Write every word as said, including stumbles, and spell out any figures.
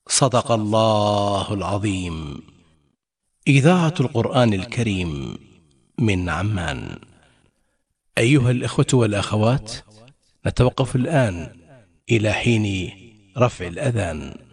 صدق الله العظيم. إذاعة القرآن الكريم من عمان. أيها الإخوة والأخوات، نتوقف الآن إلى حين رفع الأذان.